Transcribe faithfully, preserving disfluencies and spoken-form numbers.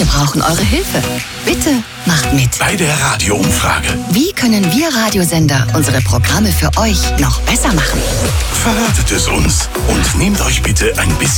Wir brauchen eure Hilfe. Bitte macht mit. Bei der Radioumfrage. Wie können wir Radiosender unsere Programme für euch noch besser machen? Verratet es uns und nehmt euch bitte ein bisschen